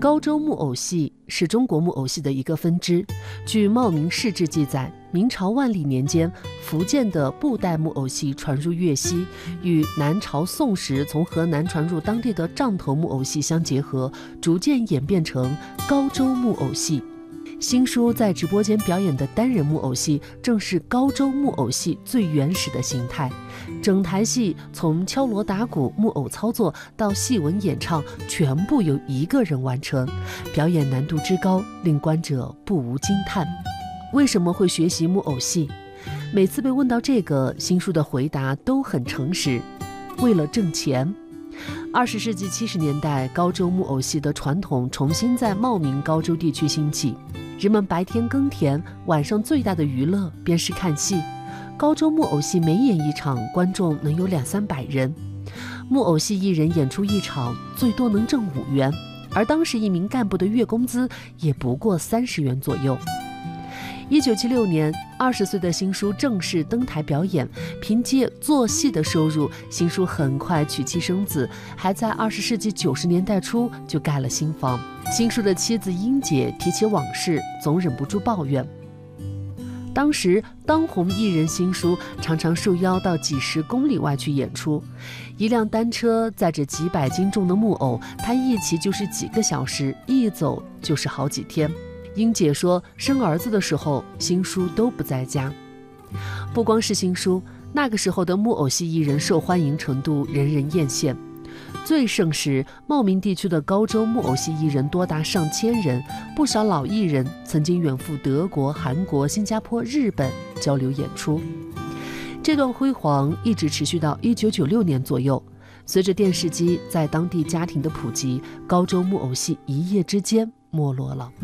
高州木偶戏是中国木偶戏的一个分支。据《茂名市志》记载，明朝万历年间，福建的布袋木偶戏传入粤西，与南朝宋时从河南传入当地的杖头木偶戏相结合，逐渐演变成高州木偶戏。新书在直播间表演的单人木偶戏，正是高州木偶戏最原始的形态。整台戏从敲锣打鼓、木偶操作到戏文演唱，全部由一个人完成，表演难度之高，令观者不无惊叹。为什么会学习木偶戏？每次被问到这个，新书的回答都很诚实：为了挣钱。20世纪70年代，高州木偶戏的传统重新在茂名高州地区兴起。人们白天耕田，晚上最大的娱乐便是看戏。高州木偶戏每演一场，观众能有200-300人。木偶戏艺人演出一场，最多能挣5元，而当时一名干部的月工资也不过30元左右。1976年，20岁的新书正式登台表演，凭借做戏的收入，新书很快娶妻生子，还在20世纪90年代初就盖了新房。新书的妻子英姐提起往事，总忍不住抱怨，当时当红艺人新书常常受邀到几10公里外去演出，一辆单车载着几百斤重的木偶，他一骑就是几个小时，一走就是好几天。英姐说，生儿子的时候，新书都不在家。不光是新书，那个时候的木偶戏艺人受欢迎程度人人艳羡。最盛时，茂名地区的高州木偶戏艺人多达上千人，不少老艺人曾经远赴德国、韩国、新加坡、日本交流演出。这段辉煌一直持续到1996年左右。随着电视机在当地家庭的普及，高州木偶戏一夜之间没落了。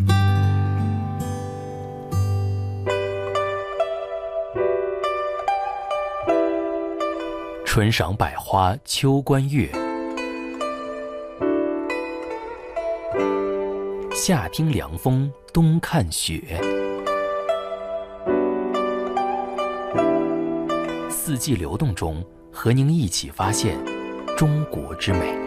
春赏百花，秋观月，夏听凉风，冬看雪。四季流动中，和您一起发现中国之美。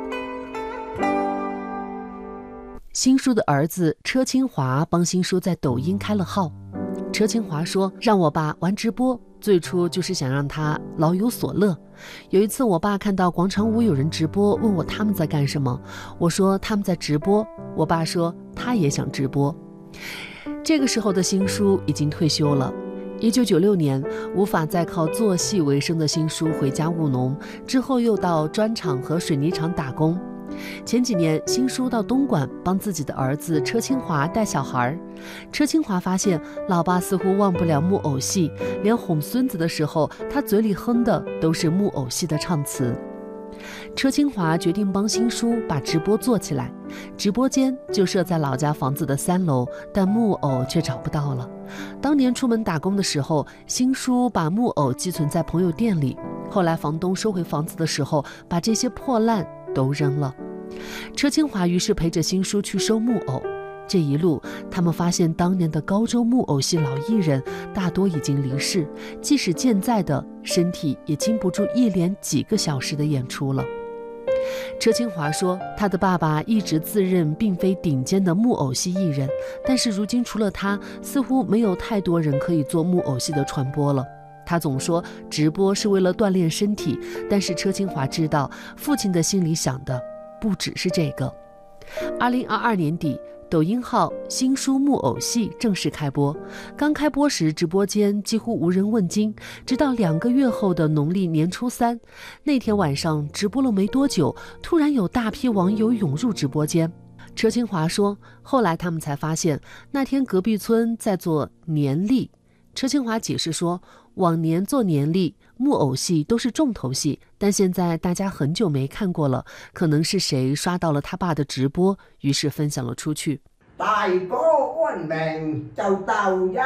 新书的儿子车清华帮新书在抖音开了号。车清华说，让我爸玩直播，最初就是想让他老有所乐。有一次我爸看到广场舞有人直播，问我他们在干什么，我说他们在直播，我爸说他也想直播。这个时候的新书已经退休了。1996年，无法再靠做戏为生的新书回家务农，之后又到砖厂和水泥厂打工。前几年，新书到东莞帮自己的儿子车清华带小孩。车清华发现老爸似乎忘不了木偶戏，连哄孙子的时候，他嘴里哼的都是木偶戏的唱词。车清华决定帮新书把直播做起来，直播间就设在老家房子的3楼，但木偶却找不到了。当年出门打工的时候，新书把木偶寄存在朋友店里，后来房东收回房子的时候，把这些破烂都扔了。车清华于是陪着新书去收木偶。这一路，他们发现当年的高州木偶戏老艺人大多已经离世，即使健在的，身体也经不住一连几个小时的演出了。车清华说，他的爸爸一直自认并非顶尖的木偶戏艺人，但是如今除了他，似乎没有太多人可以做木偶戏的传播了。他总说直播是为了锻炼身体，但是车清华知道，父亲的心里想的不只是这个。2022年底，抖音号新书木偶戏正式开播。刚开播时，直播间几乎无人问津，直到2个月后的农历年初3，那天晚上直播了没多久，突然有大批网友涌入直播间。车清华说，后来他们才发现，那天隔壁村在做年历。车清华解释说，往年做年历木偶戏都是重头戏，但现在大家很久没看过了，可能是谁刷到了他爸的直播，於是分享了出去。 大哥安命就鬥一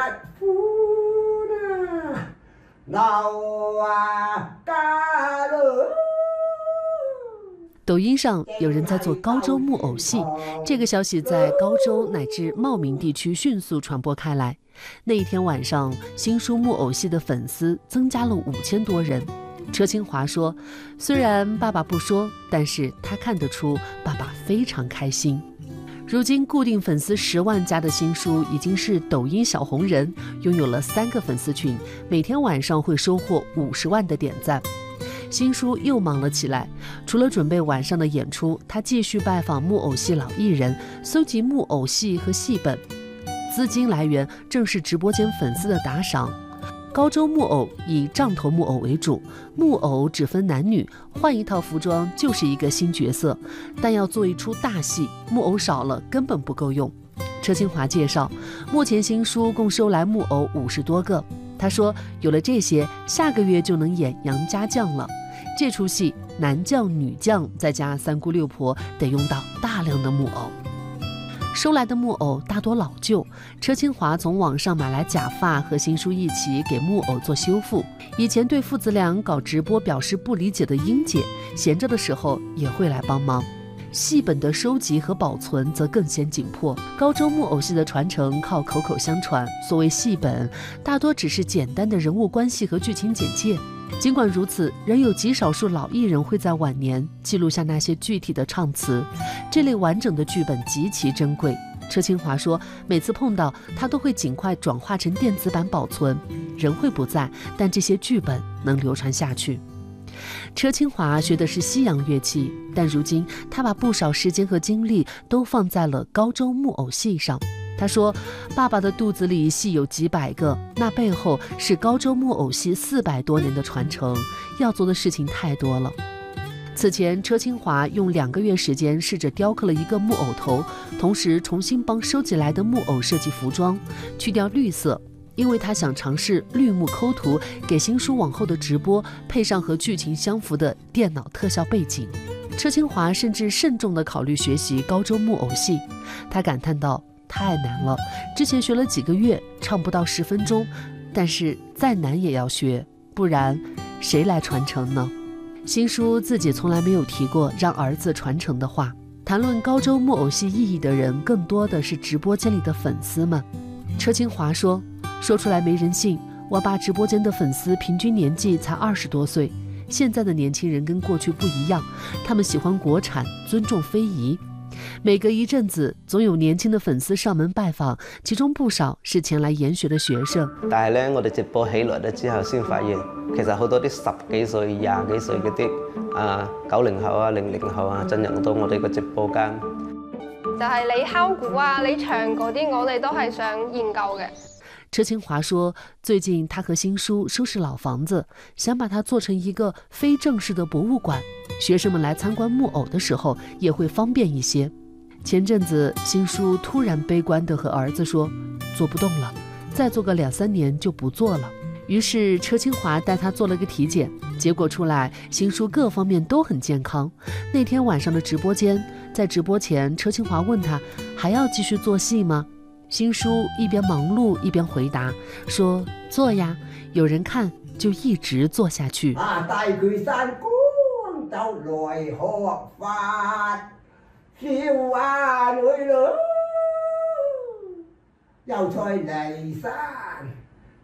歡啊，鬧啊家咯。 抖音上有人在做高州木偶戏，这个消息在高州乃至茂名地区迅速传播开来。那一天晚上，新书木偶戏的粉丝增加了5000多人。车清华说，虽然爸爸不说，但是他看得出爸爸非常开心。 如今固定粉丝10万加的新书已经是抖音小红人，拥有了3个粉丝群，每天晚上会收获50万的点赞。新书又忙了起来，除了准备晚上的演出，他继续拜访木偶戏老艺人，搜集木偶戏和戏本，资金来源正是直播间粉丝的打赏。高州木偶以杖头木偶为主，木偶只分男女，换一套服装就是一个新角色，但要做一出大戏，木偶少了根本不够用。车清华介绍，目前新书共收来木偶50多个。他说，有了这些，下个月就能演杨家将了。这出戏男将女将再加三姑六婆，得用到大量的木偶。收来的木偶大多老旧，车清华从网上买来假发和新书一起给木偶做修复。以前对父子俩搞直播表示不理解的英姐，闲着的时候也会来帮忙。戏本的收集和保存则更显紧迫。高州木偶戏的传承靠口口相传，所谓戏本大多只是简单的人物关系和剧情简介。尽管如此，仍有极少数老艺人会在晚年记录下那些具体的唱词，这类完整的剧本极其珍贵。车清华说，每次碰到他都会尽快转化成电子版保存，人会不在，但这些剧本能流传下去。车清华学的是西洋乐器，但如今他把不少时间和精力都放在了高州木偶戏上。他说，爸爸的肚子里戏有几百个，那背后是高州木偶戏400多年的传承，要做的事情太多了。此前，车清华用2个月时间试着雕刻了一个木偶头，同时重新帮收集来的木偶设计服装，去掉绿色，因为他想尝试绿幕抠图，给新书往后的直播配上和剧情相符的电脑特效背景。车清华甚至慎重地考虑学习高州木偶戏，他感叹道，太难了，之前学了几个月，唱不到10分钟，但是再难也要学，不然谁来传承呢？新书自己从来没有提过让儿子传承的话，谈论高州木偶戏意义的人更多的是直播间里的粉丝们。车清华说出来没人信，我爸直播间的粉丝平均年纪才20多岁，现在的年轻人跟过去不一样，他们喜欢國產，尊重非遗。每隔一陣子總有年輕的粉絲上門拜訪，其中不少是前來研學的學生。 但係咧，我哋直播起來咧之後先發現，其實好多啲10幾歲、20幾歲嗰啲90後啊、00後啊，進入到我哋個直播間。 就係你敲鼓啊、你唱嗰啲，我哋都係想研究嘅。 車清華說，最近他和新書收拾老房子，想把它做成一個非正式的博物館，學生們來參觀木偶的時候也會方便一些。前陣子新書突然悲觀地和兒子說，做不動了，再做個2、3年就不做了。於是車清華帶他做了個體檢，結果出來新書各方面都很健康。那天晚上的直播間，在直播前車清華問他，還要繼續做戲嗎？新書一邊忙碌一邊回答說，做呀，有人看就一直做下去。 大巨山光就來學法，笑女女又再離山。